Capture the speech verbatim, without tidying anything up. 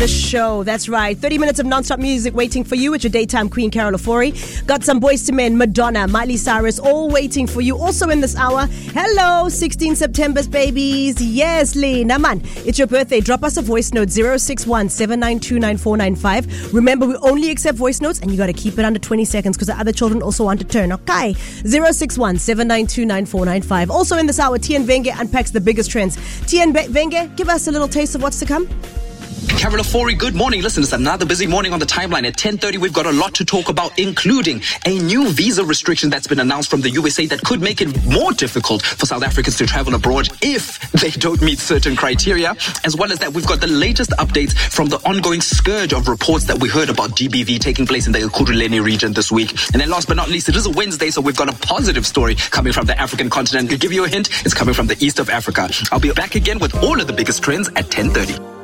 the show. That's right. thirty minutes of non-stop music waiting for you. It's your daytime queen, Carol Ofori. Got some Boys to Men, Madonna, Miley Cyrus, all waiting for you. Also in this hour, hello, sixteen September's babies. Yes, Lee. Naman, it's your birthday. Drop us a voice note, zero six one, seven nine two, nine four nine five. Remember, we only accept voice notes and you got to keep it under twenty seconds because the other children also want to turn. Okay. zero six one, seven nine two, nine four nine five. Also in this hour, Tien Venge unpacks the biggest trends. Tien Venge, give us a little taste of what's to come. Carol Ofori, good morning. Listen, it's another busy morning on the timeline. At ten thirty, we've got a lot to talk about, including a new visa restriction that's been announced from the U S A that could make it more difficult for South Africans to travel abroad if they don't meet certain criteria. As well as that, we've got the latest updates from the ongoing scourge of reports that we heard about D B V taking place in the Ekurhuleni region this week. And then last but not least, it is a Wednesday, so we've got a positive story coming from the African continent. To give you a hint, it's coming from the east of Africa. I'll be back again with all of the biggest trends at ten thirty.